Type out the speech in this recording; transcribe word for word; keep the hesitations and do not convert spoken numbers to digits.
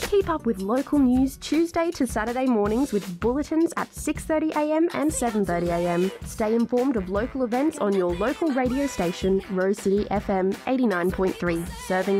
Keep up with local news Tuesday to Saturday mornings with bulletins at six thirty a m and seven thirty a m. Stay informed of local events on your local radio station, Rose City F M eighty-nine point three, serving